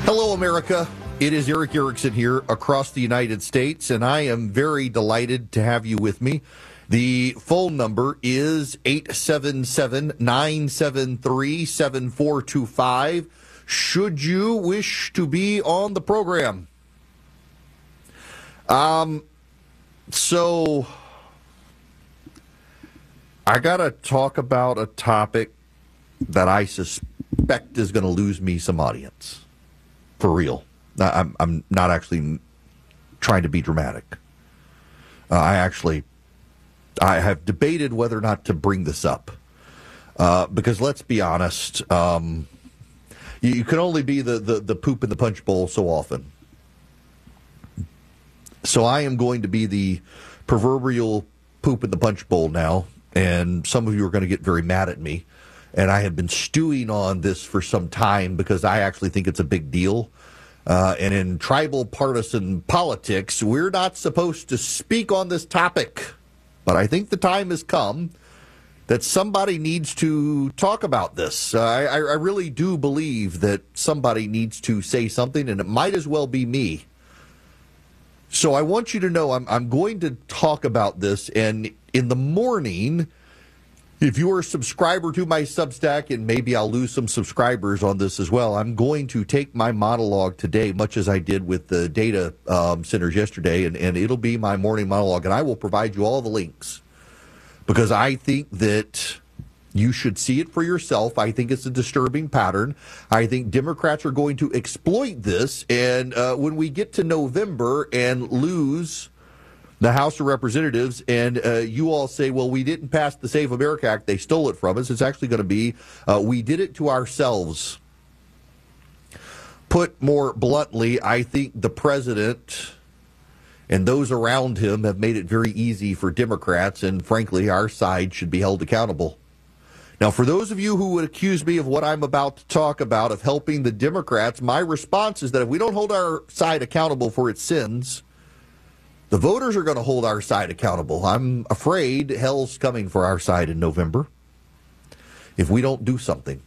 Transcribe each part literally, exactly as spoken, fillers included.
Hello, America. It is Erick Erickson here across the United States, and I am very delighted to have you with me. The phone number is eight seven seven, nine seven three, seven four two five. Should you wish to be on the program? Um, so I got to talk about a topic that I suspect is going to lose me some audience. For real. I'm, I'm not actually trying to be dramatic. Uh, I actually, I have debated whether or not to bring this up. Uh, because let's be honest, um, you, you can only be the, the, the poop in the punch bowl so often. So I am going to be the proverbial poop in the punch bowl now, and some of you are going to get very mad at me. And I have been stewing on this for some time because I actually think it's a big deal. Uh, and in tribal partisan politics, we're not supposed to speak on this topic. But I think the time has come that somebody needs to talk about this. Uh, I, I really do believe that somebody needs to say something, and it might as well be me. So I want you to know I'm, I'm going to talk about this, and in the morning, if you are a subscriber to my Substack, and maybe I'll lose some subscribers on this as well, I'm going to take my monologue today, much as I did with the data um, centers yesterday, and, and it'll be my morning monologue, and I will provide you all the links because I think that you should see it for yourself. I think it's a disturbing pattern. I think Democrats are going to exploit this, and uh, when we get to November and lose the House of Representatives, and uh, you all say, well, we didn't pass the Save America Act, they stole it from us. It's actually going to be, uh, we did it to ourselves. Put more bluntly, I think the president and those around him have made it very easy for Democrats, and frankly, our side should be held accountable. Now, for those of you who would accuse me of what I'm about to talk about, of helping the Democrats, my response is that if we don't hold our side accountable for its sins, the voters are going to hold our side accountable. I'm afraid hell's coming for our side in November if we don't do something.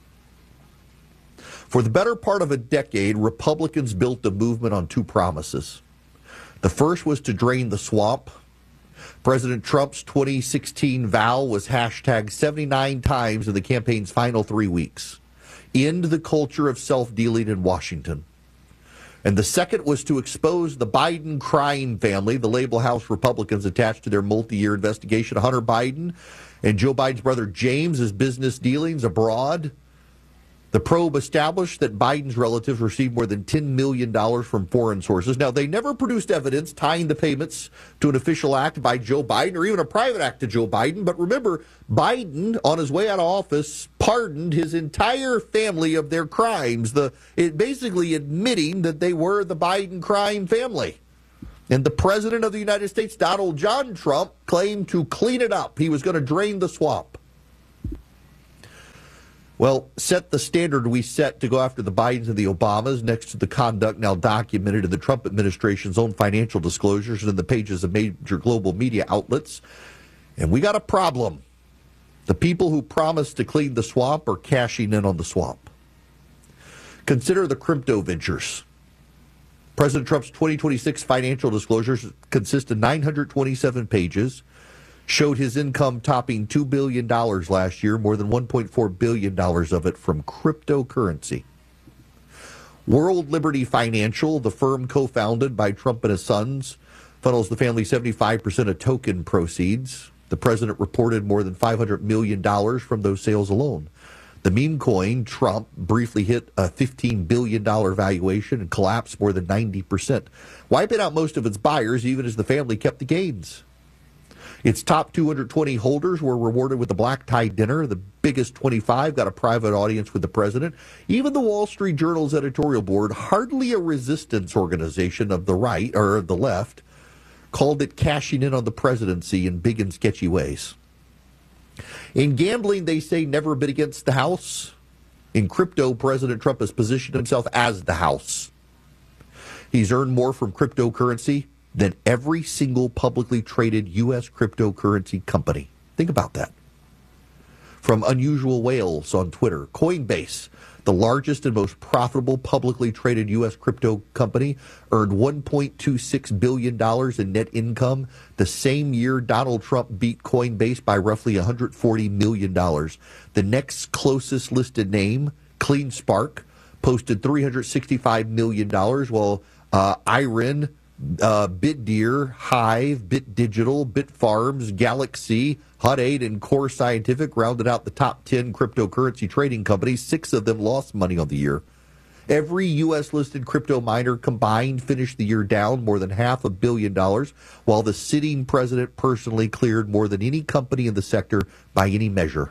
For the better part of a decade, Republicans built a movement on two promises. The first was to drain the swamp. President Trump's twenty sixteen vow was hashtagged seventy-nine times in the campaign's final three weeks. End the culture of self-dealing in Washington. And the second was to expose the Biden crime family, the label House Republicans attached to their multi-year investigation of Hunter Biden and Joe Biden's brother James's business dealings abroad. The probe established that Biden's relatives received more than ten million dollars from foreign sources. Now, they never produced evidence tying the payments to an official act by Joe Biden or even a private act to Joe Biden. But remember, Biden, on his way out of office, pardoned his entire family of their crimes, the it basically admitting that they were the Biden crime family. And the president of the United States, Donald John Trump, claimed to clean it up. He was going to drain the swamp. Well, set the standard we set to go after the Bidens and the Obamas next to the conduct now documented in the Trump administration's own financial disclosures and in the pages of major global media outlets. And we got a problem. The people who promised to clean the swamp are cashing in on the swamp. Consider the crypto ventures. President Trump's twenty twenty-six financial disclosures consist of nine hundred twenty-seven pages, showed his income topping two billion dollars last year, more than one point four billion dollars of it from cryptocurrency. World Liberty Financial, the firm co-founded by Trump and his sons, funnels the family seventy-five percent of token proceeds. The president reported more than five hundred million dollars from those sales alone. The meme coin, Trump, briefly hit a fifteen billion dollars valuation and collapsed more than ninety percent, wiping out most of its buyers even as the family kept the gains. Its top two hundred twenty holders were rewarded with a black tie dinner. The biggest twenty-five got a private audience with the president. Even the Wall Street Journal's editorial board, hardly a resistance organization of the right or the left, called it cashing in on the presidency in big and sketchy ways. In gambling, they say never bid against the house. In crypto, President Trump has positioned himself as the house. He's earned more from cryptocurrency than every single publicly traded U S cryptocurrency company. Think about that. from Unusual Whales on Twitter. Coinbase, the largest and most profitable publicly traded U S crypto company, earned one point two six billion dollars in net income the same year Donald Trump beat Coinbase by roughly one hundred forty million dollars. The next closest listed name, CleanSpark, posted three hundred sixty-five million dollars, while uh, Iron, uh, BitDeer, Hive, BitDigital, Bitfarms, Galaxy, Hut eight, and Core Scientific rounded out the top ten cryptocurrency trading companies. Six of them lost money on the year. Every U S-listed crypto miner combined finished the year down more than half a billion dollars, while the sitting president personally cleared more than any company in the sector by any measure.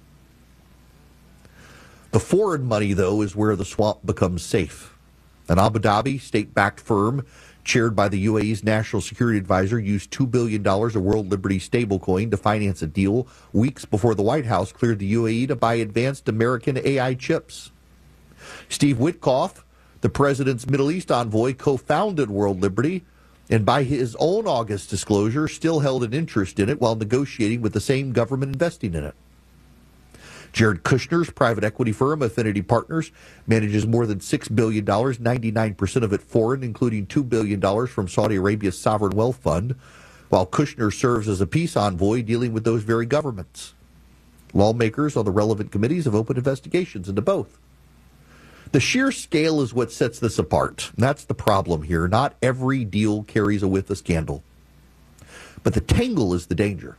The foreign money, though, is where the swamp becomes safe. An Abu Dhabi state-backed firm chaired by the U A E's national security advisor used two billion dollars of World Liberty stablecoin to finance a deal weeks before the White House cleared the U A E to buy advanced American A I chips. Steve Witkoff, the president's Middle East envoy, co-founded World Liberty, and by his own August disclosure, still held an interest in it while negotiating with the same government investing in it. Jared Kushner's private equity firm, Affinity Partners, manages more than six billion dollars, ninety-nine percent of it foreign, including two billion dollars from Saudi Arabia's sovereign wealth fund, while Kushner serves as a peace envoy dealing with those very governments. Lawmakers on the relevant committees have opened investigations into both. The sheer scale is what sets this apart. And that's the problem here. Not every deal carries a whiff of scandal. But the tangle is the danger.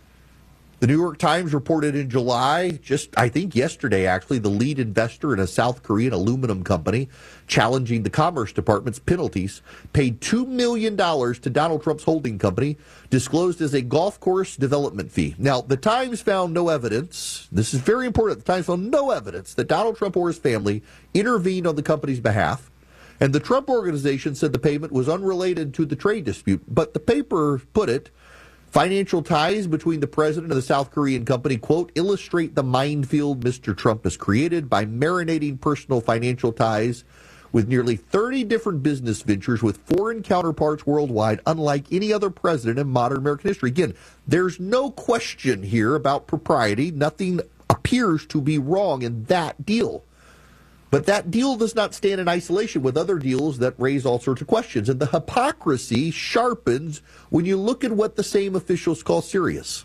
The New York Times reported in July, just I think yesterday actually, the lead investor in a South Korean aluminum company challenging the Commerce Department's penalties paid two million dollars to Donald Trump's holding company, disclosed as a golf course development fee. Now, the Times found no evidence, this is very important, the Times found no evidence that Donald Trump or his family intervened on the company's behalf, and the Trump organization said the payment was unrelated to the trade dispute. But the paper put it, financial ties between the president and the South Korean company, quote, illustrate the minefield Mister Trump has created by marinating personal financial ties with nearly thirty different business ventures with foreign counterparts worldwide, unlike any other president in modern American history. Again, there's no question here about propriety. Nothing appears to be wrong in that deal. But that deal does not stand in isolation with other deals that raise all sorts of questions. And the hypocrisy sharpens when you look at what the same officials call serious.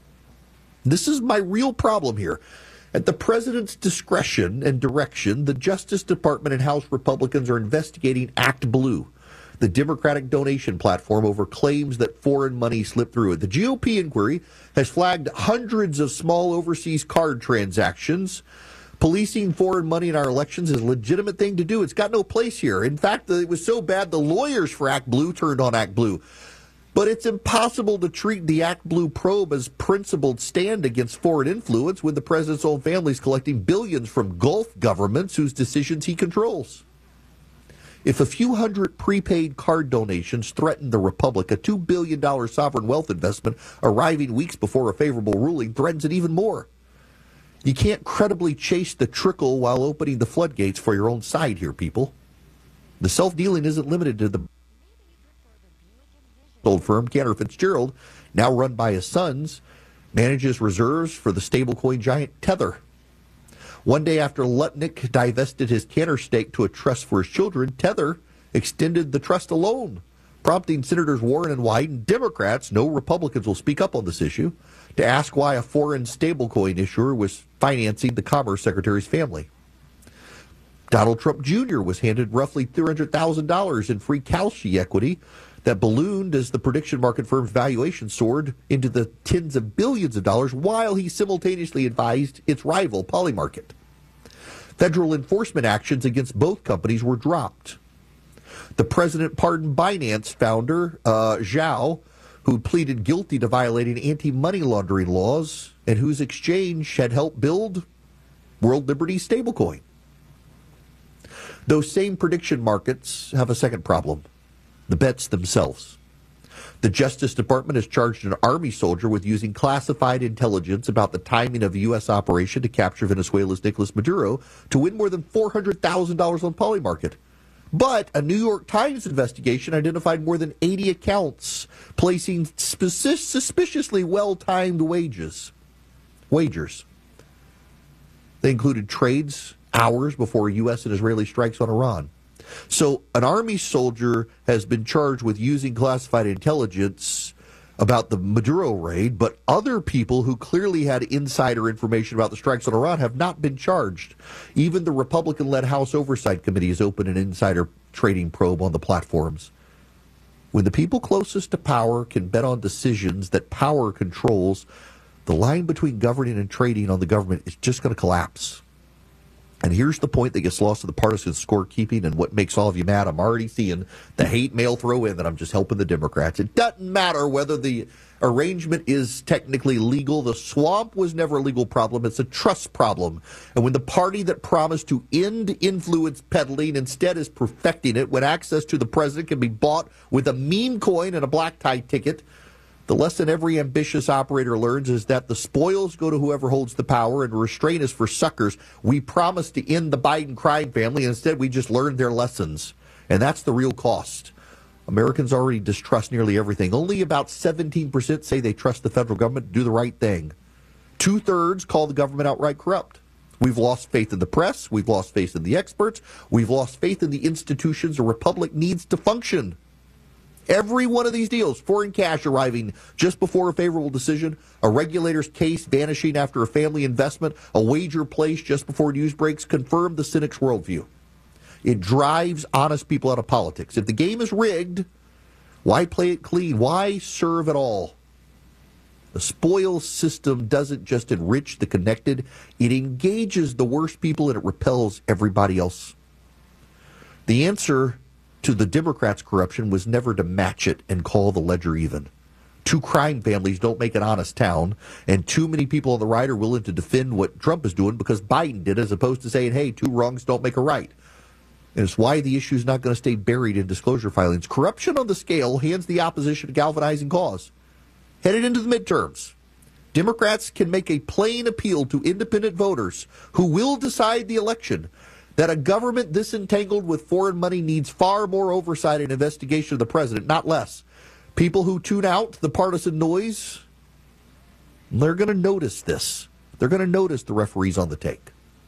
This is my real problem here. At the president's discretion and direction, the Justice Department and House Republicans are investigating Act Blue, the Democratic donation platform, over claims that foreign money slipped through it. The G O P inquiry has flagged hundreds of small overseas card transactions. Policing foreign money in our elections is a legitimate thing to do. It's got no place here. In fact, it was so bad the lawyers for Act Blue turned on Act Blue. But it's impossible to treat the Act Blue probe as principled stand against foreign influence when the president's own family is collecting billions from Gulf governments whose decisions he controls. If a few hundred prepaid card donations threaten the republic, a two billion dollars sovereign wealth investment arriving weeks before a favorable ruling threatens it even more. You can't credibly chase the trickle while opening the floodgates for your own side here, people. The self-dealing isn't limited to the old firm. Cantor Fitzgerald, now run by his sons, manages reserves for the stablecoin giant Tether. One day after Lutnick divested his Cantor stake to a trust for his children, Tether extended the trust alone, prompting Senators Warren and Wyden, Democrats, no Republicans will speak up on this issue, to ask why a foreign stablecoin issuer was financing the Commerce Secretary's family. Donald Trump Junior was handed roughly three hundred thousand dollars in free Kalshi equity that ballooned as the prediction market firm's valuation soared into the tens of billions of dollars while he simultaneously advised its rival, Polymarket. Federal enforcement actions against both companies were dropped. The president pardoned Binance founder, uh, Zhao, who pleaded guilty to violating anti-money laundering laws and whose exchange had helped build World Liberty stablecoin. Those same prediction markets have a second problem, the bets themselves. The Justice Department has charged an Army soldier with using classified intelligence about the timing of a U S operation to capture Venezuela's Nicolas Maduro to win more than four hundred thousand dollars on Polymarket. But a New York Times investigation identified more than eighty accounts placing speci- suspiciously well-timed wages, wagers. They included trades hours before U S and Israeli strikes on Iran. So an Army soldier has been charged with using classified intelligence about the Maduro raid, but other people who clearly had insider information about the strikes on Iran have not been charged. Even the Republican-led House Oversight Committee has opened an insider trading probe on the platforms. When the people closest to power can bet on decisions that power controls, the line between governing and trading on the government is just going to collapse. And here's the point that gets lost in the partisan scorekeeping and what makes all of you mad. I'm already seeing the hate mail throw in that I'm just helping the Democrats. It doesn't matter whether the arrangement is technically legal. The swamp was never a legal problem. It's a trust problem. And when the party that promised to end influence peddling instead is perfecting it, when access to the president can be bought with a meme coin and a black tie ticket, the lesson every ambitious operator learns is that the spoils go to whoever holds the power and restraint is for suckers. We promised to end the Biden crime family, and instead we just learned their lessons. And that's the real cost. Americans already distrust nearly everything. Only about seventeen percent say they trust the federal government to do the right thing. Two-thirds call the government outright corrupt. We've lost faith in the press. We've lost faith in the experts. We've lost faith in the institutions a republic needs to function. Every one of these deals, foreign cash arriving just before a favorable decision, a regulator's case vanishing after a family investment, a wager placed just before news breaks, confirm the cynic's worldview. It drives honest people out of politics. If the game is rigged, why play it clean? Why serve at all? The spoils system doesn't just enrich the connected, it engages the worst people and it repels everybody else. The answer to the Democrats' corruption was never to match it and call the ledger even. Two crime families don't make an honest town, and too many people on the right are willing to defend what Trump is doing because Biden did, as opposed to saying, hey, two wrongs don't make a right. And it's why the issue is not going to stay buried in disclosure filings. Corruption on the scale hands the opposition a galvanizing cause. Headed into the midterms, Democrats can make a plain appeal to independent voters who will decide the election that a government this entangled with foreign money needs far more oversight and investigation of the president, not less. People who tune out the partisan noise, they're going to notice this. They're going to notice the referees on the take.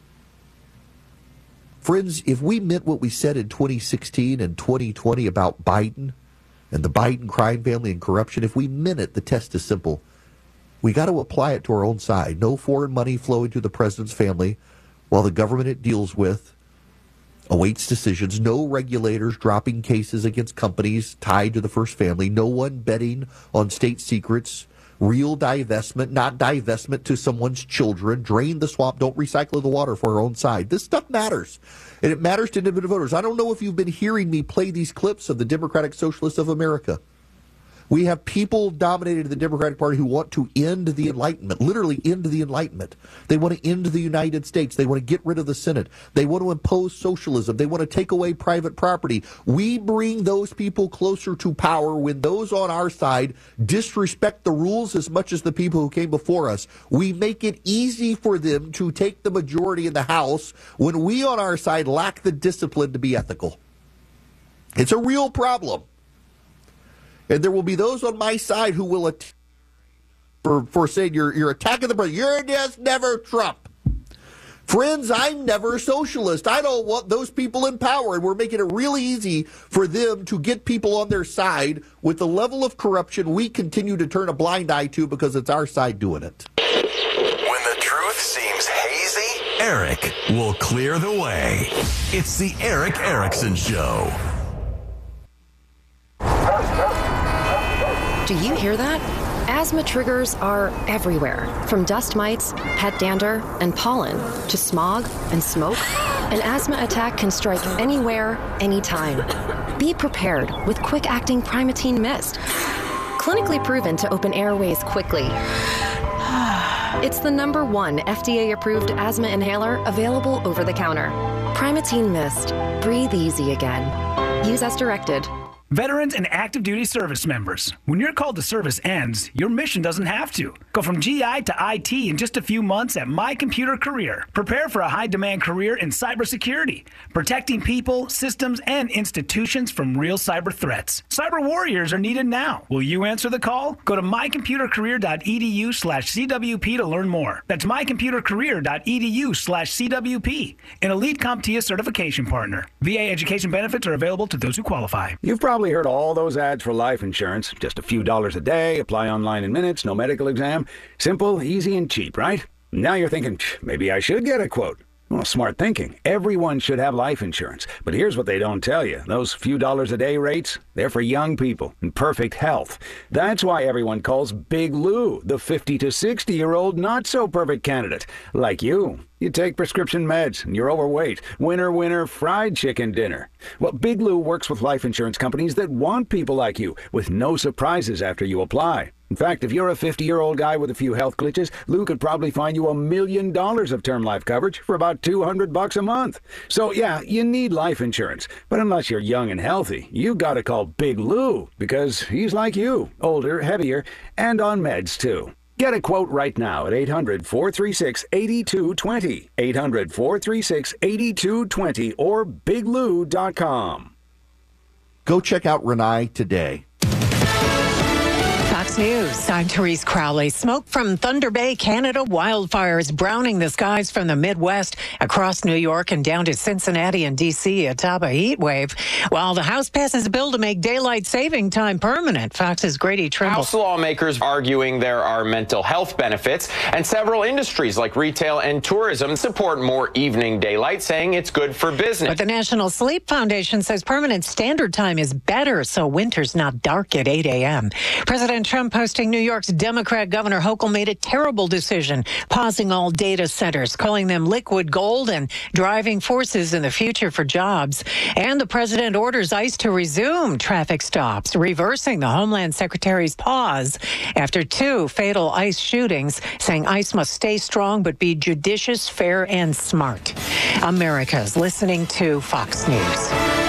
Friends, if we meant what we said in twenty sixteen and twenty twenty about Biden and the Biden crime family and corruption, if we meant it, the test is simple. We got to apply it to our own side. No foreign money flowing to the president's family while the government it deals with awaits decisions. No regulators dropping cases against companies tied to the first family. No one betting on state secrets. Real divestment, not divestment to someone's children. Drain the swamp. Don't recycle the water for our own side. This stuff matters. And it matters to independent voters. I don't know if you've been hearing me play these clips of the Democratic Socialists of America. We have people dominated the Democratic Party who want to end the Enlightenment, literally end the Enlightenment. They want to end the United States. They want to get rid of the Senate. They want to impose socialism. They want to take away private property. We bring those people closer to power when those on our side disrespect the rules as much as the people who came before us. We make it easy for them to take the majority in the House when we on our side lack the discipline to be ethical. It's a real problem. And there will be those on my side who will, att- for, for saying you're, you're attacking the president. You're just never Trump. Friends, I'm never a socialist. I don't want those people in power. And we're making it really easy for them to get people on their side with the level of corruption we continue to turn a blind eye to because it's our side doing it. When the truth seems hazy, Eric will clear the way. It's the Erick Erickson Show. Do you hear that? Asthma triggers are everywhere, from dust mites, pet dander, and pollen, to smog and smoke. An asthma attack can strike anywhere, anytime. Be prepared with quick-acting Primatene Mist. Clinically proven to open airways quickly. It's the number one F D A-approved asthma inhaler available over the counter. Primatene Mist. Breathe easy again. Use as directed. Veterans and active duty service members. When your call to service ends, your mission doesn't have to. Go from G I to I T in just a few months at My Computer Career. Prepare for a high-demand career in cybersecurity, protecting people, systems, and institutions from real cyber threats. Cyber warriors are needed now. Will you answer the call? Go to mycomputercareer.edu slash CWP to learn more. That's mycomputercareer.edu slash CWP, an elite CompTIA certification partner. V A education benefits are available to those who qualify. You've probably heard all those ads for life insurance. Just a few dollars a day, apply online in minutes, no medical exam. Simple, easy, and cheap, right? Now you're thinking, maybe I should get a quote. Well, smart thinking. Everyone should have life insurance. But here's what they don't tell you. Those few dollars a day rates, they're for young people in perfect health. That's why everyone calls Big Lou the fifty to sixty-year-old not-so-perfect candidate. Like you. You take prescription meds, and you're overweight. Winner, winner, fried chicken dinner. Well, Big Lou works with life insurance companies that want people like you, with no surprises after you apply. In fact, if you're a fifty-year-old guy with a few health glitches, Lou could probably find you a million dollars of term life coverage for about two hundred bucks a month. So, yeah, you need life insurance. But unless you're young and healthy, you gotta call Big Lou, because he's like you, older, heavier, and on meds, too. Get a quote right now at eight hundred, four three six, eight two two zero, eight hundred, four three six, eight two two zero, or big lou dot com. Go check out Renai today. Fox News, I'm Therese Crowley. Smoke from Thunder Bay, Canada wildfires browning the skies from the Midwest across New York and down to Cincinnati and D C atop a heat wave. While the House passes a bill to make daylight saving time permanent. Fox's Grady Trimble. House lawmakers arguing there are mental health benefits, and several industries like retail and tourism support more evening daylight, saying it's good for business. But the National Sleep Foundation says permanent standard time is better, so winter's not dark at eight a.m. President Trump hosting New York's Democrat Governor Hochul made a terrible decision, pausing all data centers, calling them liquid gold and driving forces in the future for jobs. And the president orders ICE to resume traffic stops, reversing the Homeland Secretary's pause after two fatal ICE shootings, saying ICE must stay strong but be judicious, fair, and smart. America's listening to Fox News.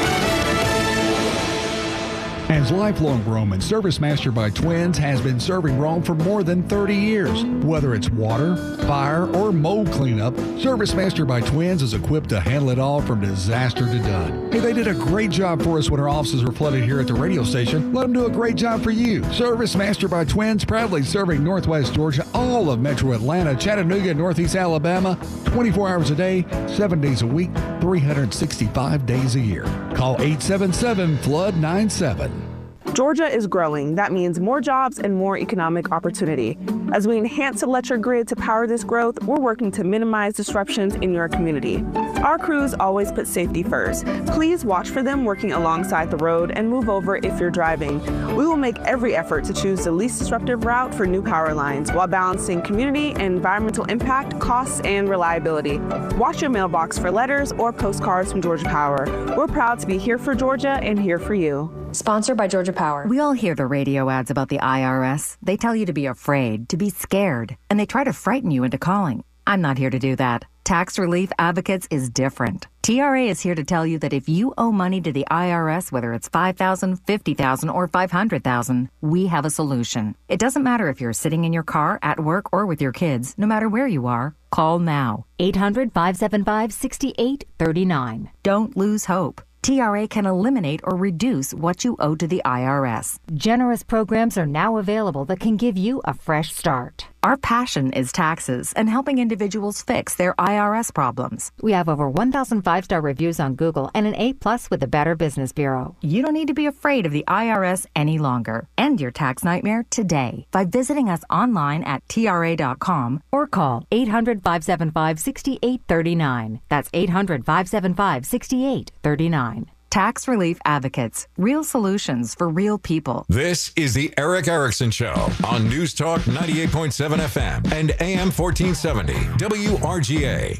As lifelong Roman, Service Master by Twins has been serving Rome for more than thirty years. Whether it's water, fire, or mold cleanup, Service Master by Twins is equipped to handle it all from disaster to done. Hey, they did a great job for us when our offices were flooded here at the radio station. Let them do a great job for you. Service Master by Twins, proudly serving Northwest Georgia, all of Metro Atlanta, Chattanooga, and Northeast Alabama, twenty-four hours a day, seven days a week, three hundred sixty-five days a year. Call eight seven seven, flood nine seven. Georgia is growing. That means more jobs and more economic opportunity. As we enhance the electric grid to power this growth, we're working to minimize disruptions in your community. Our crews always put safety first. Please watch for them working alongside the road and move over if you're driving. We will make every effort to choose the least disruptive route for new power lines while balancing community and environmental impact, costs, and reliability. Watch your mailbox for letters or postcards from Georgia Power. We're proud to be here for Georgia and here for you. Sponsored by Georgia Power. We all hear the radio ads about the I R S. They tell you to be afraid, to be scared, and they try to frighten you into calling. I'm not here to do that. Tax Relief Advocates is different. T R A is here to tell you that if you owe money to the I R S, whether it's five thousand dollars, fifty thousand dollars, or five hundred thousand dollars, we have a solution. It doesn't matter if you're sitting in your car, at work, or with your kids. No matter where you are, call now. eight hundred, five seven five, six eight three nine. Don't lose hope. T R A can eliminate or reduce what you owe to the I R S. Generous programs are now available that can give you a fresh start. Our passion is taxes and helping individuals fix their I R S problems. We have over one thousand five-star reviews on Google and an A plus with the Better Business Bureau. You don't need to be afraid of the I R S any longer. End your tax nightmare today by visiting us online at T R A dot com or call eight hundred, five seven five, six eight three nine. That's eight hundred, five seven five, six eight three nine. Tax Relief Advocates. Real solutions for real people. This is the Erick Erickson Show on News Talk ninety-eight point seven F M and A M fourteen seventy W R G A.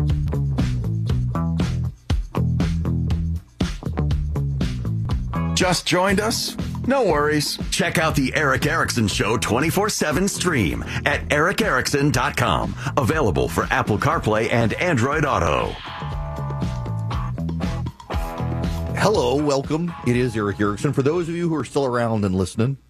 Just joined us? No worries. Check out the Erick Erickson Show twenty-four seven stream at erick erickson dot com. Available for Apple CarPlay and Android Auto. Hello, welcome. It is Eric Erickson. For those of you who are still around and listening,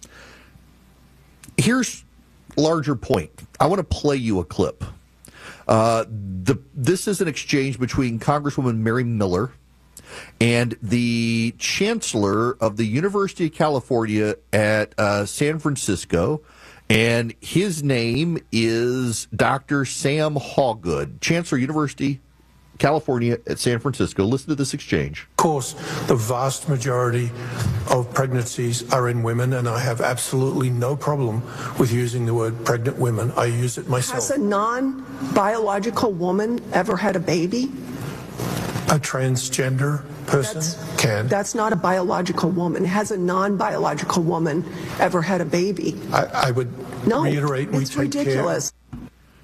here's a larger point. I want to play you a clip. Uh, the this is an exchange between Congresswoman Mary Miller and the chancellor of the University of California at uh, San Francisco, and his name is Doctor Sam Hawgood, Chancellor, University California at San Francisco. Listen to this exchange. Of course, the vast majority of pregnancies are in women, and I have absolutely no problem with using the word pregnant women. I use it myself. Has a non-biological woman ever had a baby? A transgender person that's, can. That's not a biological woman. Has a non-biological woman ever had a baby? I, I would no, reiterate, we it's take ridiculous. Care.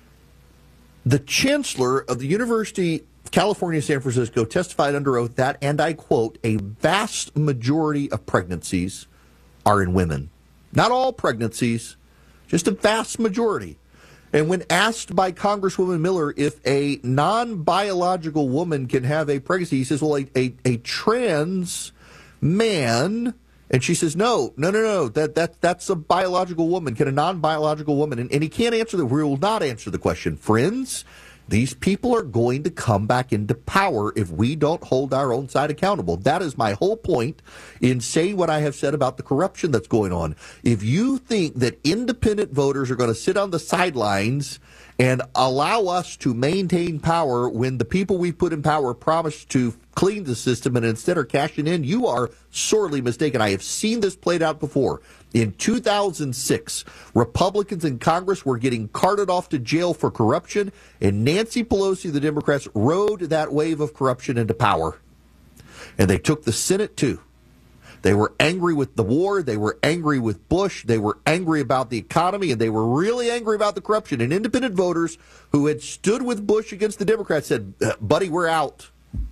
The chancellor of the University of California, San Francisco, testified under oath that, and I quote, a vast majority of pregnancies are in women. Not all pregnancies, just a vast majority. And when asked by Congresswoman Miller if a non-biological woman can have a pregnancy, he says, well, a, a, a trans man, and she says, no, no, no, no, that, that that's a biological woman. Can a non-biological woman? And, and he can't answer the, we will not answer the question. Friends, these people are going to come back into power if we don't hold our own side accountable. That is my whole point in saying what I have said about the corruption that's going on. If you think that independent voters are going to sit on the sidelines and allow us to maintain power when the people we put in power promised to clean the system and instead are cashing in, you are sorely mistaken. I have seen this played out before. In two thousand six, Republicans in Congress were getting carted off to jail for corruption, and Nancy Pelosi, the Democrats, rode that wave of corruption into power. And they took the Senate, too. They were angry with the war. They were angry with Bush. They were angry about the economy, and they were really angry about the corruption. And independent voters who had stood with Bush against the Democrats said, buddy, we're out.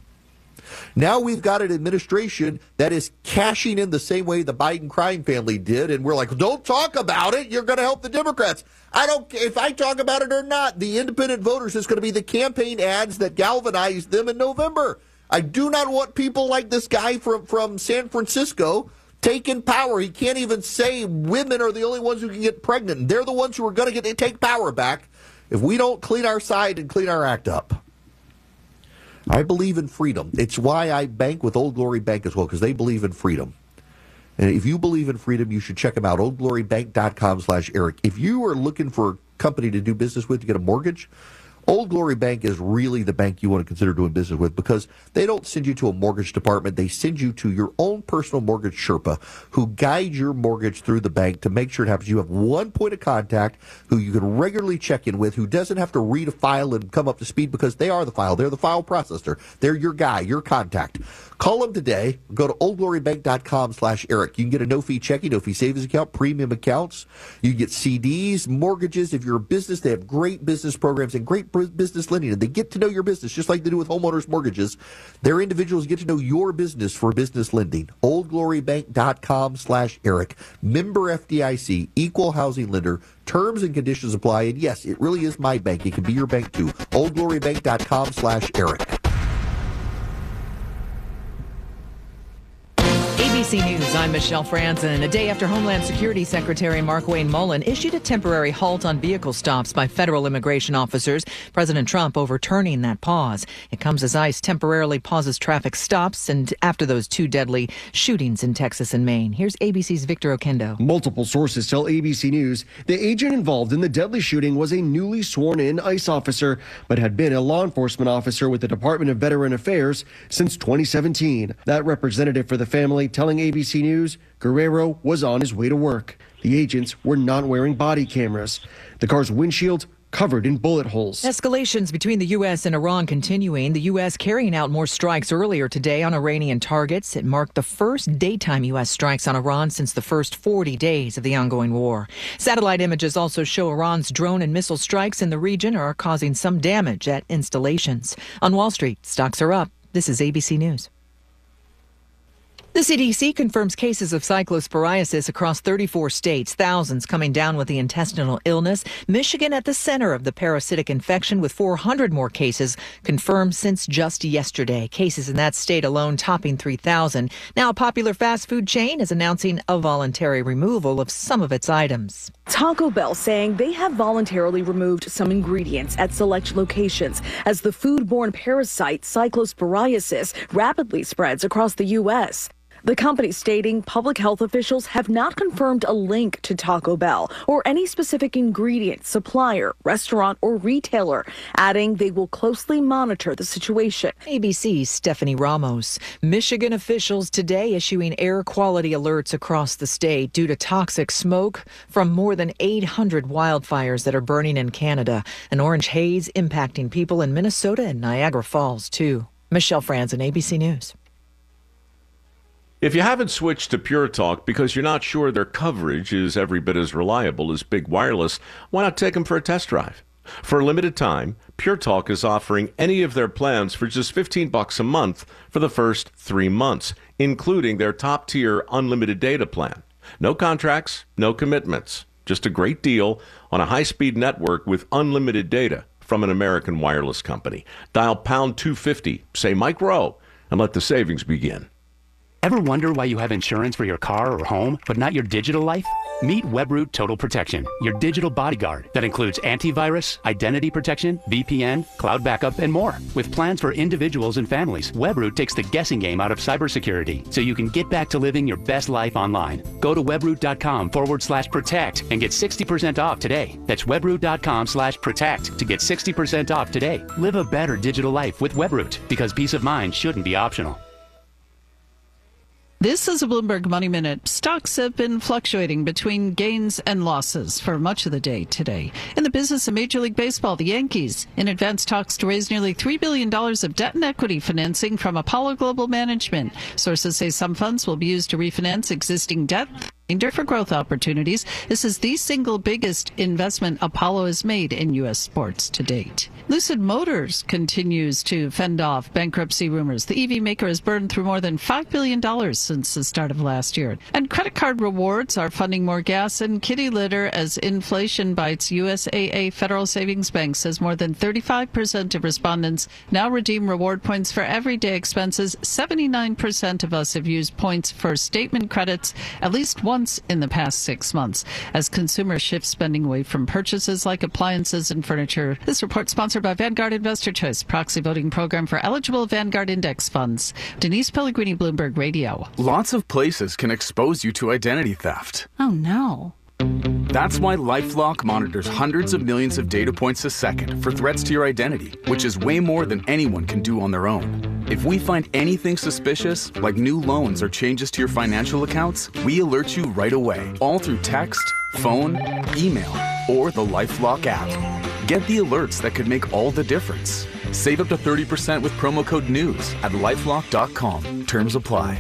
Now we've got an administration that is cashing in the same way the Biden crime family did, and we're like, don't talk about it. You're going to help the Democrats. I don't care if I talk about it or not. The independent voters is going to be the campaign ads that galvanized them in November. I do not want people like this guy from, from San Francisco taking power. He can't even say women are the only ones who can get pregnant. They're the ones who are going to get take power back if we don't clean our side and clean our act up. I believe in freedom. It's why I bank with Old Glory Bank as well, because they believe in freedom. And if you believe in freedom, you should check them out, old glory bank dot com slash Eric. If you are looking for a company to do business with to get a mortgage, Old Glory Bank is really the bank you want to consider doing business with, because they don't send you to a mortgage department. They send you to your own personal mortgage Sherpa who guides your mortgage through the bank to make sure it happens. You have one point of contact who you can regularly check in with, who doesn't have to read a file and come up to speed, because they are the file. They're the file processor. They're your guy, your contact. Call them today. Go to old glory bank dot com slash Eric. You can get a no-fee checking, no-fee savings account, premium accounts. You can get C Ds, mortgages. If you're a business, they have great business programs and great business lending, and they get to know your business just like they do with homeowners mortgages. Their individuals get to know your business for business lending. old glory bank dot com slash Eric. Member F D I C, equal housing lender. Terms and conditions apply. And yes, it really is my bank. It can be your bank too. old glory bank dot com slash Eric. A B C News, I'm Michelle Franzen. A day after Homeland Security Secretary Markwayne Mullin issued a temporary halt on vehicle stops by federal immigration officers, President Trump overturning that pause. It comes as ICE temporarily pauses traffic stops and after those two deadly shootings in Texas and Maine. Here's A B C's Victor Okendo. Multiple sources tell A B C News the agent involved in the deadly shooting was a newly sworn-in ICE officer, but had been a law enforcement officer with the Department of Veteran Affairs since twenty seventeen. That representative for the family telling A B C News Guerrero was on his way to work. The agents were not wearing body cameras. The car's windshield covered in bullet holes. Escalations between the U S and Iran continuing. The U S carrying out more strikes earlier today on Iranian targets. It marked the first daytime U S strikes on Iran since the first forty days of the ongoing war. Satellite images also show Iran's drone and missile strikes in the region are causing some damage at installations. On Wall Street, stocks are up. This is A B C News. The C D C confirms cases of cyclosporiasis across thirty-four states, thousands coming down with the intestinal illness. Michigan at the center of the parasitic infection with four hundred more cases confirmed since just yesterday. Cases in that state alone topping three thousand. Now a popular fast food chain is announcing a voluntary removal of some of its items. Taco Bell saying they have voluntarily removed some ingredients at select locations as the foodborne parasite cyclosporiasis rapidly spreads across the U S The company stating public health officials have not confirmed a link to Taco Bell or any specific ingredient, supplier, restaurant, or retailer, adding they will closely monitor the situation. A B C's Stephanie Ramos. Michigan officials today issuing air quality alerts across the state due to toxic smoke from more than eight hundred wildfires that are burning in Canada. An orange haze impacting people in Minnesota and Niagara Falls, too. Michelle Franzen, A B C News. If you haven't switched to Pure Talk because you're not sure their coverage is every bit as reliable as Big Wireless, why not take them for a test drive? For a limited time, Pure Talk is offering any of their plans for just fifteen bucks a month for the first three months, including their top-tier unlimited data plan. No contracts, no commitments, just a great deal on a high-speed network with unlimited data from an American wireless company. Dial pound two fifty, say Mike Rowe, and let the savings begin. Ever wonder why you have insurance for your car or home, but not your digital life? Meet Webroot Total Protection, your digital bodyguard that includes antivirus, identity protection, V P N, cloud backup, and more. With plans for individuals and families, Webroot takes the guessing game out of cybersecurity so you can get back to living your best life online. Go to webroot.com forward slash protect and get sixty percent off today. That's webroot.com slash protect to get sixty percent off today. Live a better digital life with Webroot because peace of mind shouldn't be optional. This is a Bloomberg Money Minute. Stocks have been fluctuating between gains and losses for much of the day today. In the business of Major League Baseball, the Yankees in advanced talks to raise nearly three billion dollars of debt and equity financing from Apollo Global Management. Sources say some funds will be used to refinance existing debt for growth opportunities. This is the single biggest investment Apollo has made in U S sports to date. Lucid Motors continues to fend off bankruptcy rumors. The E V maker has burned through more than five billion dollars since the start of last year. And credit card rewards are funding more gas and kitty litter as inflation bites. U S A A Federal Savings Bank says more than thirty-five percent of respondents now redeem reward points for everyday expenses. seventy-nine percent of us have used points for statement credits at least once in the past six months as consumers shift spending away from purchases like appliances and furniture. This report sponsored by Vanguard Investor Choice, proxy voting program for eligible Vanguard index funds. Denise Pellegrini, Bloomberg Radio. Lots of places can expose you to identity theft. Oh no. That's why LifeLock monitors hundreds of millions of data points a second for threats to your identity, which is way more than anyone can do on their own. If we find anything suspicious, like new loans or changes to your financial accounts, we alert you right away, all through text, phone, email, or the LifeLock app. Get the alerts that could make all the difference. Save up to thirty percent with promo code NEWS at lifelock dot com. Terms apply.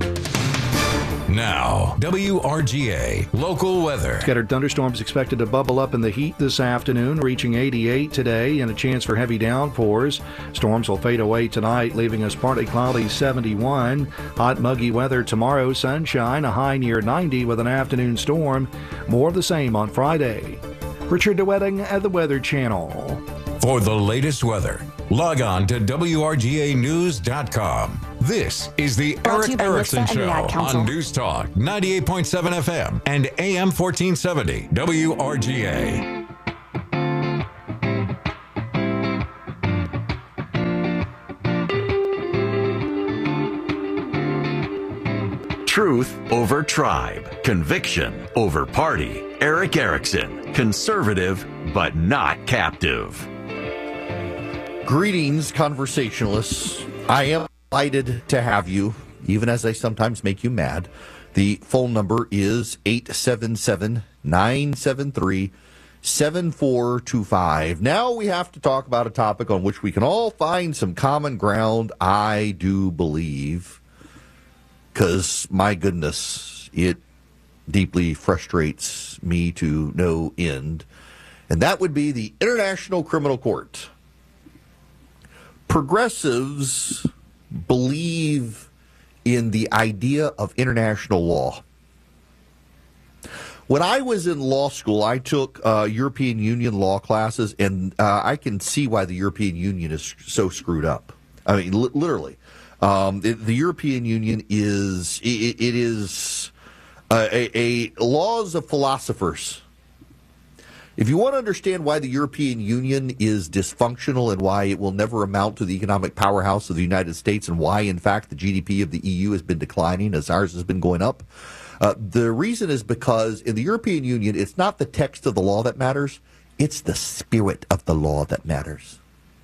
Now, W R G A local weather. Scattered thunderstorms expected to bubble up in the heat this afternoon, reaching eighty-eight today, and a chance for heavy downpours. Storms will fade away tonight, leaving us partly cloudy, seventy-one. Hot, muggy weather tomorrow, sunshine, a high near ninety with an afternoon storm. More of the same on Friday. Richard DeWetting at the Weather Channel. For the latest weather, log on to W R G A news dot com. This is the Brought to you Eric by Erickson N I C S and the Show Ad Council. on News Talk ninety-eight point seven F M and A M fourteen seventy W R G A. Truth over tribe. Conviction over party. Eric Erickson. Conservative, but not captive. Greetings, conversationalists. I am delighted to have you, even as I sometimes make you mad. The phone number is eight seven seven, nine seven three, seven four two five. Now we have to talk about a topic on which we can all find some common ground, I do believe, because, my goodness, it deeply frustrates me to no end, and that would be the International Criminal Court. Progressives believe in the idea of international law. When I was in law school, I took uh, European Union law classes, and uh, I can see why the European Union is so screwed up. I mean, li- literally. Um, it, the European Union is, it, it is a, a, a laws of philosophers. If you want to understand why the European Union is dysfunctional and why it will never amount to the economic powerhouse of the United States and why, in fact, the G D P of the E U has been declining as ours has been going up, uh, the reason is because in the European Union, it's not the text of the law that matters, it's the spirit of the law that matters.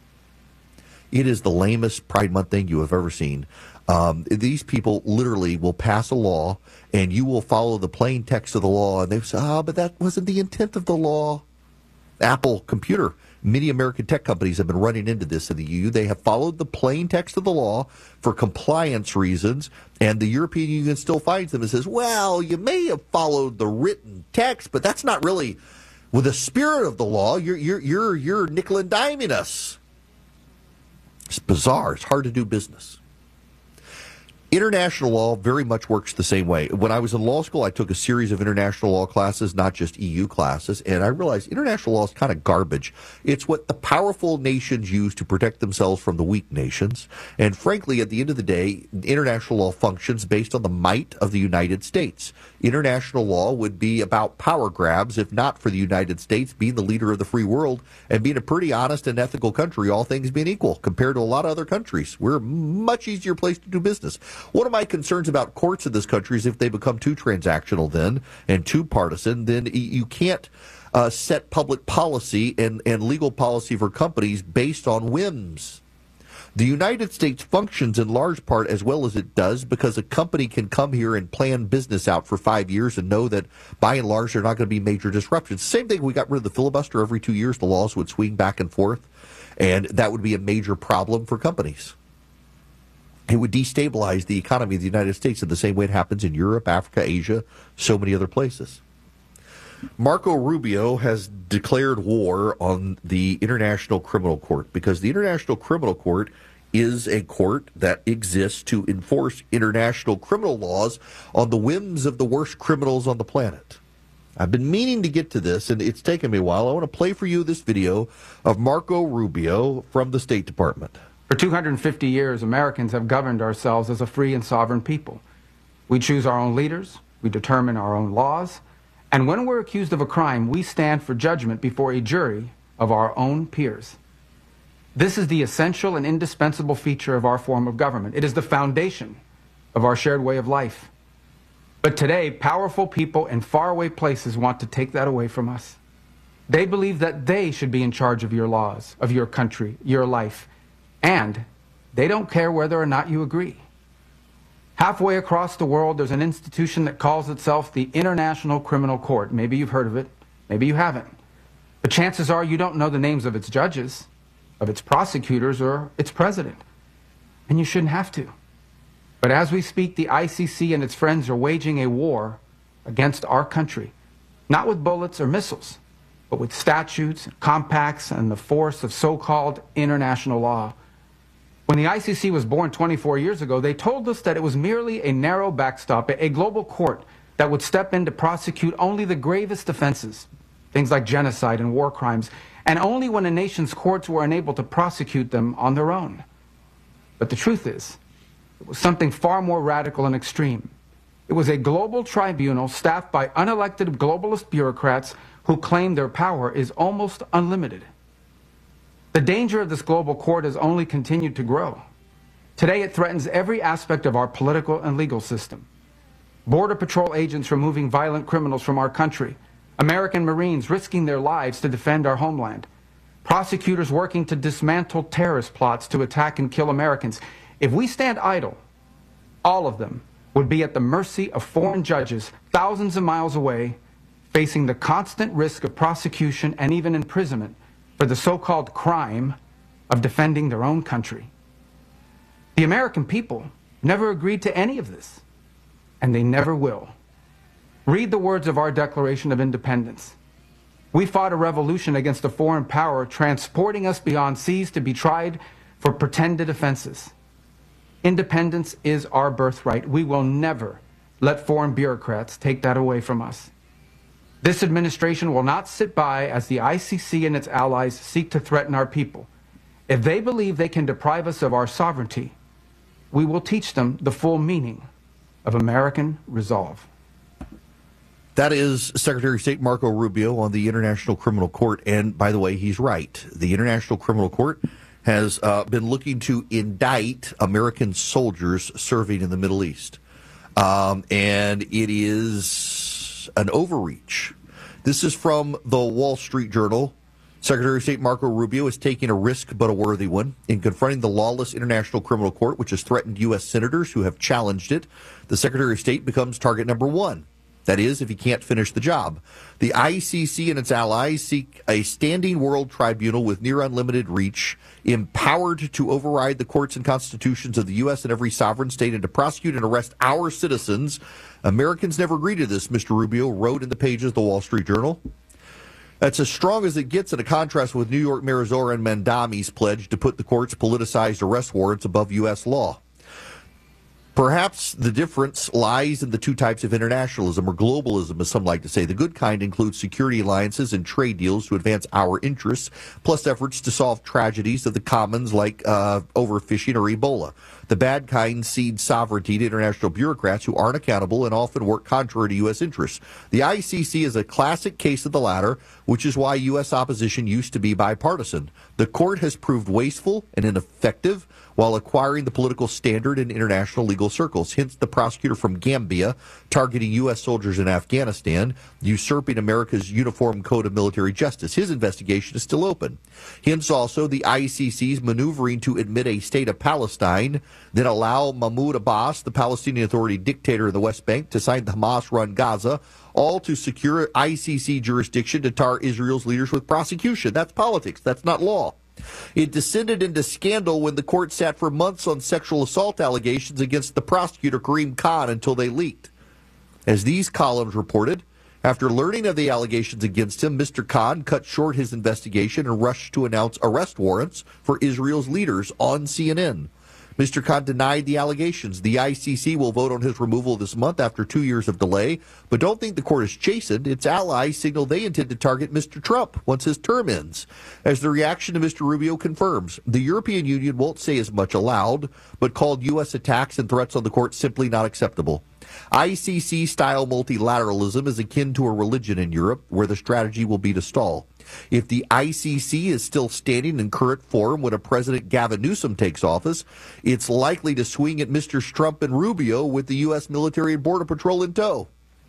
It is the lamest Pride Month thing you have ever seen. Um, these people literally will pass a law, and you will follow the plain text of the law, and they say, oh, but that wasn't the intent of the law. Apple Computer, many American tech companies have been running into this in the E U. They have followed the plain text of the law for compliance reasons, and the European Union still finds them and says, well, you may have followed the written text, but that's not really with the spirit of the law. You're, you're, you're, you're nickel and diming us. It's bizarre. It's hard to do business. International law very much works the same way. When I was in law school, I took a series of international law classes, not just E U classes, and I realized international law is kind of garbage. It's what the powerful nations use to protect themselves from the weak nations. And frankly, at the end of the day, international law functions based on the might of the United States. International law would be about power grabs, if not for the United States being the leader of the free world and being a pretty honest and ethical country, all things being equal, compared to a lot of other countries. We're a much easier place to do business. One of my concerns about courts in this country is if they become too transactional then and too partisan, then you can't uh, set public policy and, and legal policy for companies based on whims. The United States functions in large part as well as it does because a company can come here and plan business out for five years and know that by and large there are not going to be major disruptions. Same thing, we got rid of the filibuster every two years, the laws would swing back and forth, and that would be a major problem for companies. It would destabilize the economy of the United States in the same way it happens in Europe, Africa, Asia, so many other places. Marco Rubio has declared war on the International Criminal Court because the International Criminal Court is a court that exists to enforce international criminal laws on the whims of the worst criminals on the planet. I've been meaning to get to this, and it's taken me a while. I want to play for you this video of Marco Rubio from the State Department. For two hundred fifty years, Americans have governed ourselves as a free and sovereign people. We choose our own leaders, we determine our own laws, and when we're accused of a crime, we stand for judgment before a jury of our own peers. This is the essential and indispensable feature of our form of government. It is the foundation of our shared way of life. But today, powerful people in faraway places want to take that away from us. They believe that they should be in charge of your laws, of your country, your life. And they don't care whether or not you agree. Halfway across the world, there's an institution that calls itself the International Criminal Court. Maybe you've heard of it, maybe you haven't. But chances are you don't know the names of its judges, of its prosecutors, or its president. And you shouldn't have to. But as we speak, the I C C and its friends are waging a war against our country, not with bullets or missiles, but with statutes, compacts, and the force of so-called international law. When the I C C was born twenty-four years ago, they told us that it was merely a narrow backstop, a global court that would step in to prosecute only the gravest offenses, things like genocide and war crimes, and only when a nation's courts were unable to prosecute them on their own. But the truth is, it was something far more radical and extreme. It was a global tribunal staffed by unelected globalist bureaucrats who claim their power is almost unlimited. The danger of this global court has only continued to grow. Today it threatens every aspect of our political and legal system. Border Patrol agents removing violent criminals from our country, American Marines risking their lives to defend our homeland, prosecutors working to dismantle terrorist plots to attack and kill Americans. If we stand idle, all of them would be at the mercy of foreign judges thousands of miles away, facing the constant risk of prosecution and even imprisonment for the so-called crime of defending their own country. The American people never agreed to any of this, and they never will. Read the words of our Declaration of Independence. We fought a revolution against a foreign power transporting us beyond seas to be tried for pretended offenses. Independence is our birthright. We will never let foreign bureaucrats take that away from us. This administration will not sit by as the I C C and its allies seek to threaten our people. If they believe they can deprive us of our sovereignty, we will teach them the full meaning of American resolve. That is Secretary of State Marco Rubio on the International Criminal Court. And by the way, he's right. The International Criminal Court has uh, been looking to indict American soldiers serving in the Middle East. Um, and it is an overreach. This is from the Wall Street Journal. Secretary of State Marco Rubio is taking a risk, but a worthy one, in confronting the lawless International Criminal Court, which has threatened U S senators who have challenged it. The Secretary of State becomes target number one. That is, if he can't finish the job. The I C C and its allies seek a standing world tribunal with near unlimited reach, empowered to override the courts and constitutions of the U S and every sovereign state and to prosecute and arrest our citizens. Americans never agreed to this, Mister Rubio wrote in the pages of the Wall Street Journal. That's as strong as it gets in a contrast with New York Mayor Zoran Mandami's pledge to put the court's politicized arrest warrants above U S law. Perhaps the difference lies in the two types of internationalism, or globalism, as some like to say. The good kind includes security alliances and trade deals to advance our interests, plus efforts to solve tragedies of the commons like uh, overfishing or Ebola. The bad kind cede sovereignty to international bureaucrats who aren't accountable and often work contrary to U S interests. The I C C is a classic case of the latter, which is why U S opposition used to be bipartisan. The court has proved wasteful and ineffective while acquiring the political standard in international legal circles. Hence the prosecutor from Gambia targeting U S soldiers in Afghanistan, usurping America's uniform code of military justice. His investigation is still open. Hence also the I C C's maneuvering to admit a state of Palestine, then allow Mahmoud Abbas, the Palestinian Authority dictator in the West Bank, to sign the Hamas-run Gaza, all to secure I C C jurisdiction to tar Israel's leaders with prosecution. That's politics. That's not law. It descended into scandal when the court sat for months on sexual assault allegations against the prosecutor Karim Khan until they leaked. As these columns reported, after learning of the allegations against him, Mister Khan cut short his investigation and rushed to announce arrest warrants for Israel's leaders on C N N. Mister Khan denied the allegations. The I C C will vote on his removal this month after two years of delay. But don't think the court is chastened. Its allies signal they intend to target Mister Trump once his term ends. As the reaction to Mister Rubio confirms, the European Union won't say as much aloud, but called U S attacks and threats on the court simply not acceptable. I C C-style multilateralism is akin to a religion in Europe, where the strategy will be to stall. If the I C C is still standing in current form when a President Gavin Newsom takes office, it's likely to swing at Mister Trump and Rubio with the U S military and Border Patrol in tow.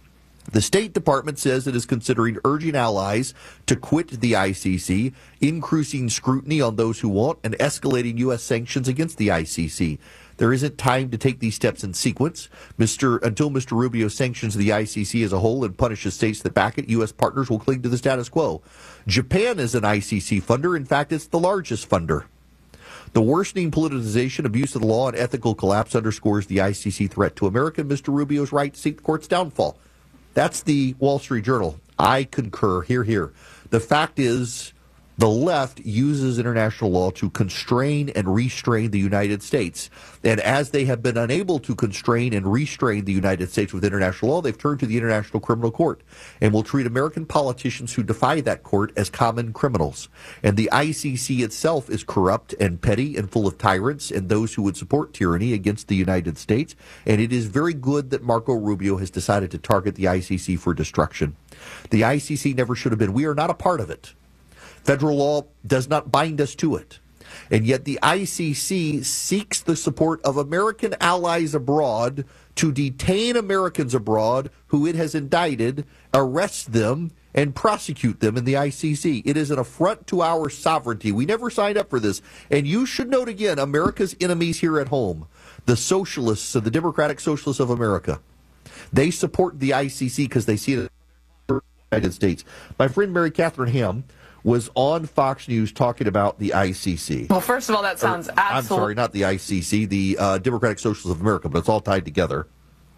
The State Department says it is considering urging allies to quit the I C C, increasing scrutiny on those who won't, and escalating U S sanctions against the I C C. There isn't time to take these steps in sequence. Mister Until Mister Rubio sanctions the I C C as a whole and punishes states that back it, U S partners will cling to the status quo. Japan is an I C C funder. In fact, it's the largest funder. The worsening politicization, abuse of the law, and ethical collapse underscores the I C C threat to America and Mister Rubio's right to seek the court's downfall. That's the Wall Street Journal. I concur. Hear, hear. The fact is, the left uses international law to constrain and restrain the United States. And as they have been unable to constrain and restrain the United States with international law, they've turned to the International Criminal Court and will treat American politicians who defy that court as common criminals. And the I C C itself is corrupt and petty and full of tyrants and those who would support tyranny against the United States. And it is very good that Marco Rubio has decided to target the I C C for destruction. The I C C never should have been. We are not a part of it. Federal law does not bind us to it. And yet the I C C seeks the support of American allies abroad to detain Americans abroad who it has indicted, arrest them, and prosecute them in the I C C. It is an affront to our sovereignty. We never signed up for this. And you should note again, America's enemies here at home, the socialists and the Democratic Socialists of America, they support the I C C because they see it in the United States. My friend Mary Catherine Ham was on Fox News talking about the I C C. Well, first of all, that sounds or, absolutely... I'm sorry, not the I C C, the uh, Democratic Socialists of America, but it's all tied together.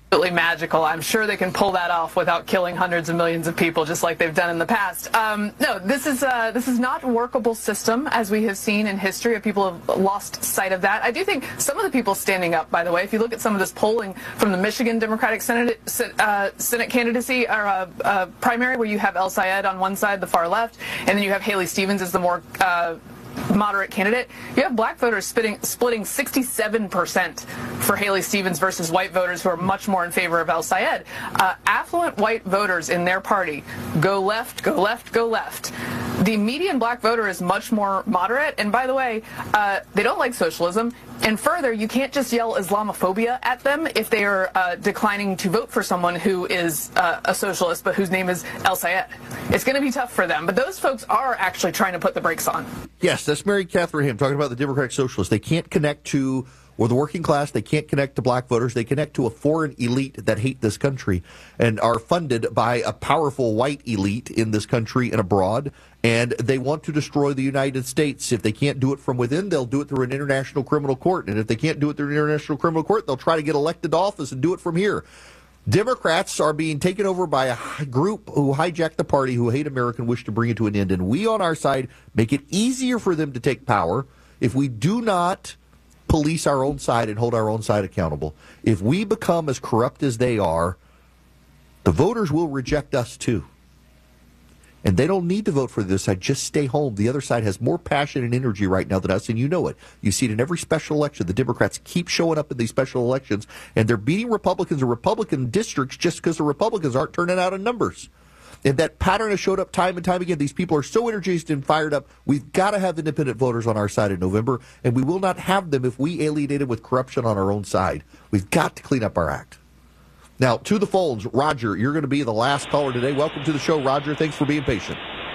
absolutely magical. I'm sure they can pull that off without killing hundreds of millions of people, just like they've done in the past. Um, no, this is uh, this is not a workable system, as we have seen in history. People have lost sight of that. I do think some of the people standing up, by the way, if you look at some of this polling from the Michigan Democratic Senate, uh, Senate candidacy or uh, uh, primary, where you have El Sayed on one side, the far left, and then you have Haley Stevens as the more uh, moderate candidate, you have black voters splitting, splitting sixty-seven percent for Haley Stevens versus white voters who are much more in favor of El Sayed. Uh, affluent white voters in their party go left, go left, go left. The median black voter is much more moderate, and by the way, uh, they don't like socialism. And further, you can't just yell Islamophobia at them if they are uh, declining to vote for someone who is uh, a socialist but whose name is El Sayed. It's going to be tough for them, but those folks are actually trying to put the brakes on. Yes, that's Mary Catherine Ham talking about the Democratic Socialists. They can't connect to, or the working class, they can't connect to black voters. They connect to a foreign elite that hate this country and are funded by a powerful white elite in this country and abroad. And they want to destroy the United States. If they can't do it from within, they'll do it through an international criminal court. And if they can't do it through an international criminal court, they'll try to get elected to office and do it from here. Democrats are being taken over by a group who hijack the party, who hate America and wish to bring it to an end. And we on our side make it easier for them to take power if we do not police our own side and hold our own side accountable. If we become as corrupt as they are, the voters will reject us too. And they don't need to vote for this side. Just stay home. The other side has more passion and energy right now than us, and you know it. You see it in every special election. The Democrats keep showing up in these special elections, and they're beating Republicans in Republican districts just because the Republicans aren't turning out in numbers. And that pattern has showed up time and time again. These people are so energized and fired up. We've got to have independent voters on our side in November, and we will not have them if we alienate them with corruption on our own side. We've got to clean up our act. Now, to the phones, Roger, you're going to be the last caller today. Welcome to the show, Roger. Thanks for being patient.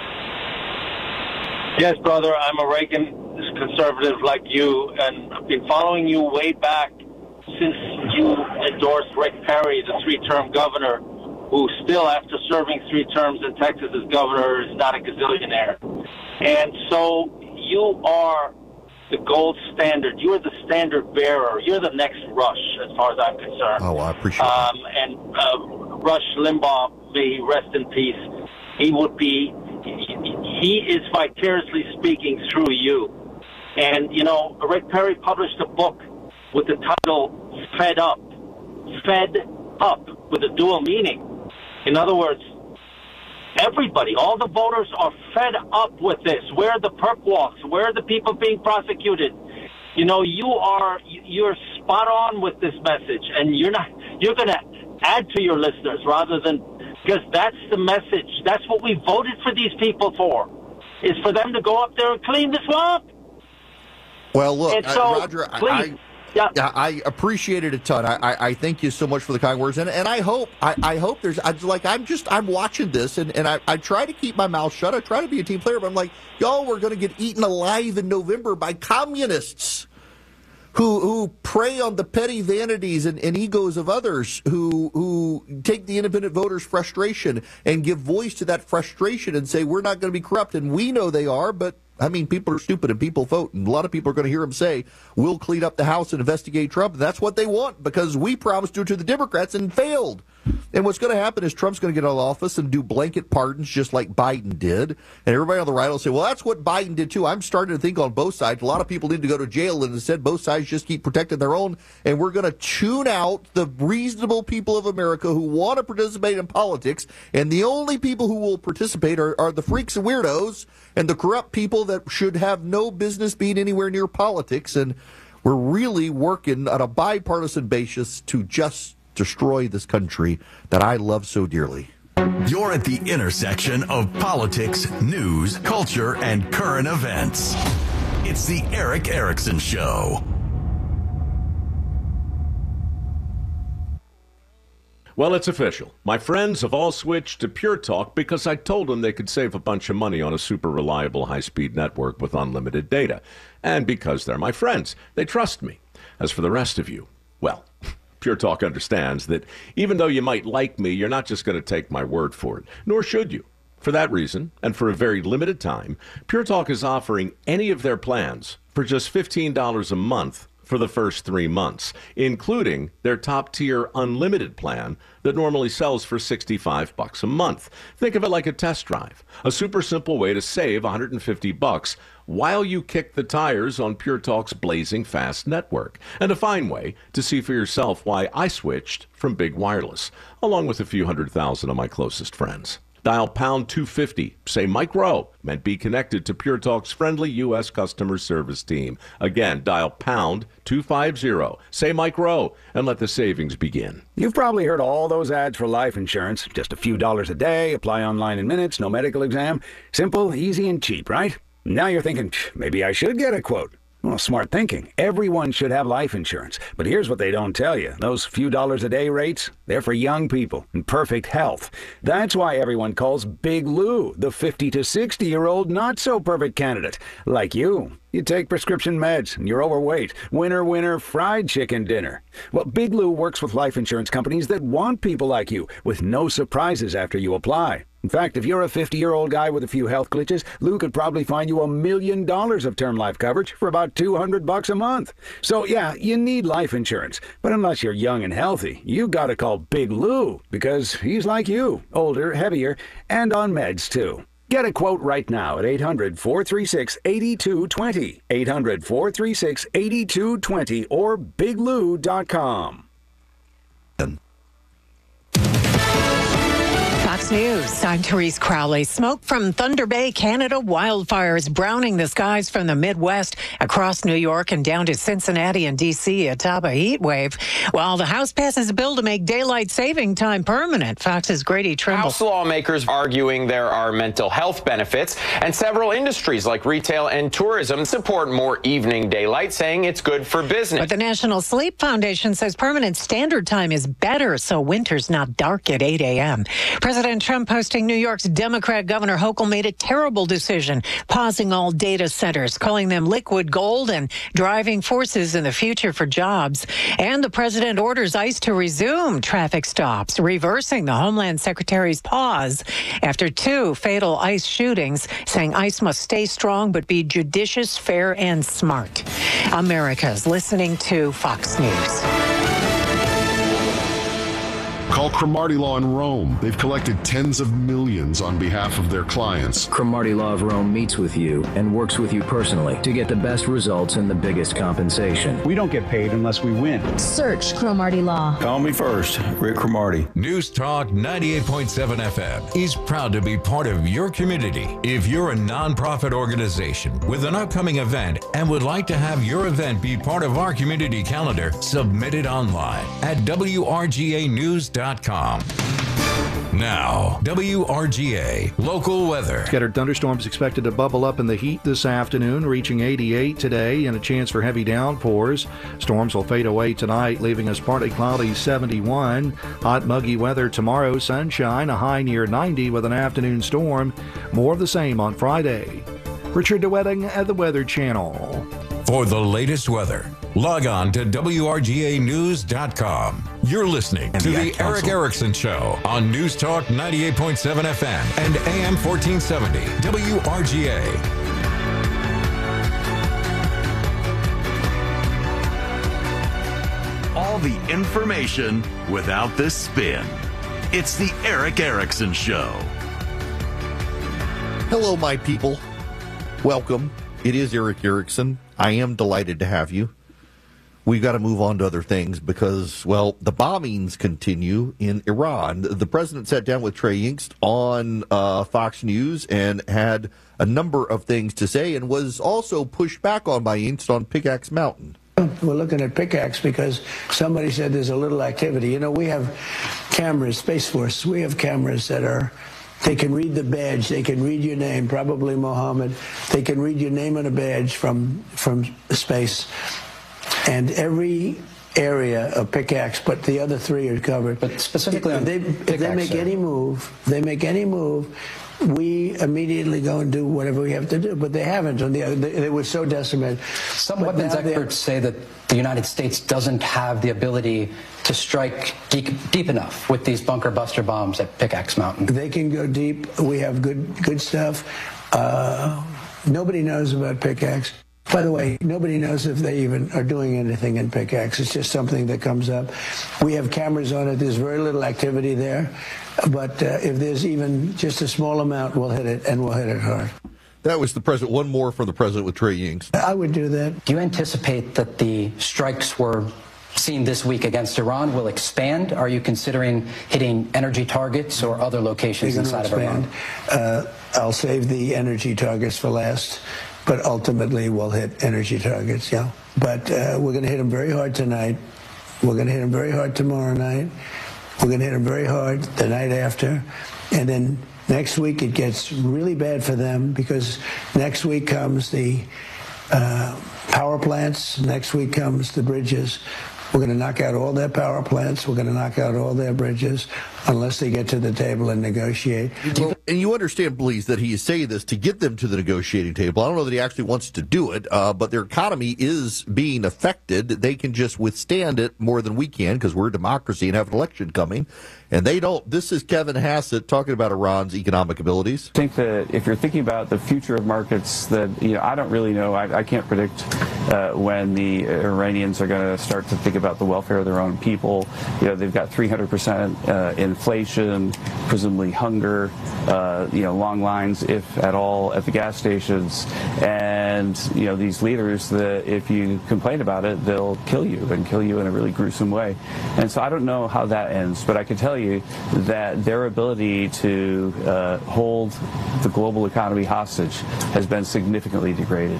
Yes, brother. I'm a Reagan conservative like you, and I've been following you way back since you endorsed Rick Perry, the three-term governor, who still, after serving three terms in Texas as governor, is not a gazillionaire. And so you are the gold standard. You're the standard bearer. You're the next Rush, as far as I'm concerned. Oh, I appreciate um, that. And uh, Rush Limbaugh, may he rest in peace, he would be, he is vicariously speaking through you. And, you know, Rick Perry published a book with the title Fed Up. Fed Up, with a dual meaning. In other words, everybody, all the voters are fed up with this. Where are the perp walks? Where are the people being prosecuted? You know, you are, you're spot on with this message, and you're not, you're going to add to your listeners rather than, because that's the message. That's what we voted for these people for, is for them to go up there and clean the swamp. Well, look, and so, uh, Roger, please, I, yeah. I, I appreciate it a ton. I, I, I thank you so much for the kind words, and and I hope I, I hope there's I, like I'm just I'm watching this, and, and I, I try to keep my mouth shut. I try to be a team player, but I'm like, y'all, we're going to get eaten alive in November by communists who who prey on the petty vanities and, and egos of others, who who take the independent voters' frustration and give voice to that frustration and say we're not going to be corrupt, and we know they are, but. I mean, people are stupid and people vote, and a lot of people are going to hear them say, we'll clean up the House and investigate Trump. That's what they want because we promised to to the Democrats and failed. And what's going to happen is Trump's going to get out of office and do blanket pardons just like Biden did. And everybody on the right will say, well, that's what Biden did too. I'm starting to think on both sides. A lot of people need to go to jail, and instead both sides just keep protecting their own. And we're going to tune out the reasonable people of America who want to participate in politics. And the only people who will participate are, are the freaks and weirdos and the corrupt people that should have no business being anywhere near politics. And we're really working on a bipartisan basis to just destroy this country that I love so dearly. You're at the intersection of politics, news, culture, and current events. It's the Erick Erickson Show. Well, it's official. My friends have all switched to Pure Talk because I told them they could save a bunch of money on a super reliable high-speed network with unlimited data. And because they're my friends, they trust me. As for the rest of you, well, Pure Talk understands that even though you might like me, you're not just going to take my word for it, nor should you. For that reason, and for a very limited time, Pure Talk is offering any of their plans for just fifteen dollars a month for the first three months, including their top-tier unlimited plan that normally sells for sixty-five bucks a month. Think of it like a test drive, a super simple way to save one hundred fifty bucks while you kick the tires on Pure Talk's blazing fast network, and a fine way to see for yourself why I switched from Big Wireless, along with a few hundred thousand of my closest friends. Dial pound two fifty, say Mike Rowe, and be connected to Pure Talk's friendly U S customer service team. Again, dial pound two fifty, say Mike Rowe, and let the savings begin. You've probably heard all those ads for life insurance. Just a few dollars a day, apply online in minutes, no medical exam. Simple, easy, and cheap, right? Now you're thinking, maybe I should get a quote. Well, smart thinking. Everyone should have life insurance. But here's what they don't tell you. Those few dollars a day rates, they're for young people in perfect health. That's why everyone calls Big Lou the fifty to sixty-year-old not-so-perfect candidate. Like you. You take prescription meds, and you're overweight. Winner, winner, fried chicken dinner. Well, Big Lou works with life insurance companies that want people like you, with no surprises after you apply. In fact, if you're a fifty-year-old guy with a few health glitches, Lou could probably find you a million dollars of term life coverage for about two hundred bucks a month. So yeah, you need life insurance. But unless you're young and healthy, you gotta call Big Lou, because he's like you, older, heavier, and on meds too. Get a quote right now at eight hundred, four three six, eight two two zero, eight hundred, four three six, eight two two zero, or big lou dot com. Fox News, I'm Therese Crowley. Smoke from Thunder Bay, Canada. Wildfires browning the skies from the Midwest across New York and down to Cincinnati and D C atop a heat wave. While the House passes a bill to make daylight saving time permanent. Fox's Grady Trimble. House lawmakers arguing there are mental health benefits, and several industries like retail and tourism support more evening daylight, saying it's good for business. But the National Sleep Foundation says permanent standard time is better, so winter's not dark at eight a.m. President Trump hosting New York's Democrat Governor Hochul made a terrible decision, pausing all data centers, calling them liquid gold and driving forces in the future for jobs. And the president orders ICE to resume traffic stops, reversing the Homeland Secretary's pause after two fatal ICE shootings, saying ICE must stay strong but be judicious, fair, and smart. America's listening to Fox News. Call Cromartie Law in Rome. They've collected tens of millions on behalf of their clients. Cromartie Law of Rome meets with you and works with you personally to get the best results and the biggest compensation. We don't get paid unless we win. Search Cromartie Law. Call me first, Rick Cromartie. News Talk ninety-eight point seven F M is proud to be part of your community. If you're a nonprofit organization with an upcoming event and would like to have your event be part of our community calendar, submit it online at W R G A news dot com. Now, W R G A local weather. Scattered thunderstorms expected to bubble up in the heat this afternoon, reaching eighty-eight today, and a chance for heavy downpours. Storms will fade away tonight, leaving us partly cloudy, seventy-one. Hot, muggy weather tomorrow, sunshine, a high near ninety with an afternoon storm. More of the same on Friday. Richard DeWetting at the Weather Channel. For the latest weather, log on to W R G A news dot com. You're listening to the Eric Erickson Show on News Talk ninety-eight point seven F M and A M fourteen seventy W R G A. All the information without the spin. It's the Eric Erickson Show. Hello, my people. Welcome. It is Eric Erickson. I am delighted to have you. We've got to move on to other things because, well, the bombings continue in Iran. The president sat down with Trey Yingst on uh, Fox News and had a number of things to say and was also pushed back on by Yingst on Pickaxe Mountain. We're looking at Pickaxe because somebody said there's a little activity. You know, we have cameras, Space Force, we have cameras that are, they can read the badge, they can read your name, probably Mohammed. They can read your name on a badge from, from space. And every area of Pickaxe, but the other three are covered. But specifically on they, Pickaxe, if they make sir. any move, they make any move, we immediately go and do whatever we have to do. But they haven't. On the other, they, they were so decimated. Some but weapons experts say that the United States doesn't have the ability to strike deep, deep enough with these bunker buster bombs at Pickaxe Mountain. They can go deep. We have good, good stuff. Uh, nobody knows about Pickaxe. By the way, nobody knows if they even are doing anything in pickaxe. It's just something that comes up. We have cameras on it. There's very little activity there. But uh, if there's even just a small amount, we'll hit it, and we'll hit it hard. That was the president. One more from the president with Trey Yingst. I would do that. Do you anticipate that the strikes we're seeing this week against Iran will expand? Are you considering hitting energy targets or other locations inside of Iran? Uh, I'll save the energy targets for last, but ultimately we'll hit energy targets, yeah. But uh, we're going to hit them very hard tonight. We're going to hit them very hard tomorrow night. We're going to hit them very hard the night after. And then next week it gets really bad for them because next week comes the uh, power plants. Next week comes the bridges. We're going to knock out all their power plants. We're going to knock out all their bridges unless they get to the table and negotiate. Well, and you understand, please, that he is saying this to get them to the negotiating table. I don't know that he actually wants to do it, uh, but their economy is being affected. They can just withstand it more than we can because we're a democracy and have an election coming. And they don't. This is Kevin Hassett talking about Iran's economic abilities. I think that if you're thinking about the future of markets, that you know, I don't really know. I, I can't predict uh, when the Iranians are going to start to think about the welfare of their own people. You know, they've got three hundred percent uh, inflation, presumably hunger, uh, you know, long lines, if at all, at the gas stations, and you know, these leaders that if you complain about it, they'll kill you and kill you in a really gruesome way. And so I don't know how that ends, but I can tell you that their ability to uh, hold the global economy hostage has been significantly degraded.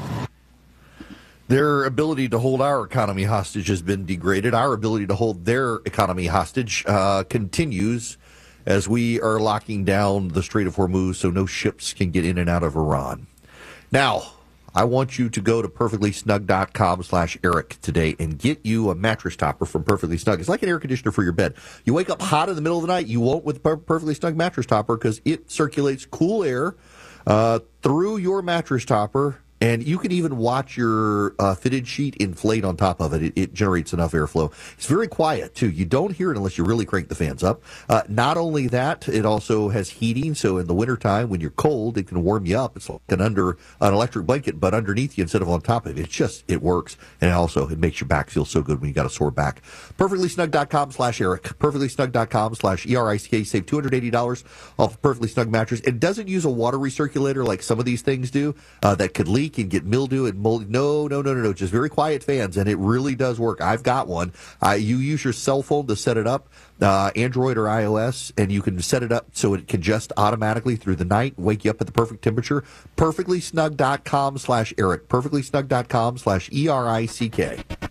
Their ability to hold our economy hostage has been degraded. Our ability to hold their economy hostage uh, continues as we are locking down the Strait of Hormuz so no ships can get in and out of Iran. Now, I want you to go to perfectly snug dot com slash Eric today and get you a mattress topper from Perfectly Snug. It's like an air conditioner for your bed. You wake up hot in the middle of the night, you won't with the Perfectly Snug mattress topper because it circulates cool air uh, through your mattress topper. And you can even watch your uh, fitted sheet inflate on top of it. it. It generates enough airflow. It's very quiet, too. You don't hear it unless you really crank the fans up. Uh, not only that, it also has heating. So in the wintertime, when you're cold, it can warm you up. It's like an under an electric blanket, but underneath you instead of on top of it. It's just, it works. And also, it makes your back feel so good when you got a sore back. perfectly snug dot com slash Eric. perfectly snug dot com slash E R I C K. Save two hundred eighty dollars off the Perfectly Snug mattress. It doesn't use a water recirculator like some of these things do uh, that could leak and get mildew and mold. No, no, no, no, no. Just very quiet fans, and it really does work. I've got one. Uh, you use your cell phone to set it up, uh, Android or iOS, and you can set it up so it can just automatically through the night wake you up at the perfect temperature. perfectly snug dot com slash Eric. perfectly snug dot com slash E R I C K.